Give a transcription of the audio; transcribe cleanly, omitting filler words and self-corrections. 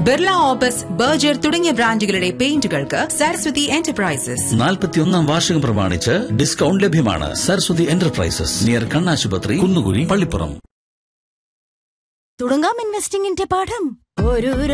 Birla opus, Berger തുടങ്ങിയ ബ്രാൻഡുകളുടെ പെയിന്റുകൾക്ക് Saraswati enterprises. 41 വാർഷികം പ്രമാണിച്ച് ഡിസ്കൗണ്ട് ലഭ്യമാണ്. സരസ്വതി എന്റർപ്രൈസസ്, നിയർ കണ്ണാശുപത്രി, കുന്നുകുഴി, പള്ളിപ്പുറം. തുടങ്ങാം ഇൻവെസ്റ്റിംഗിന്റെ പാഠം. ഒരു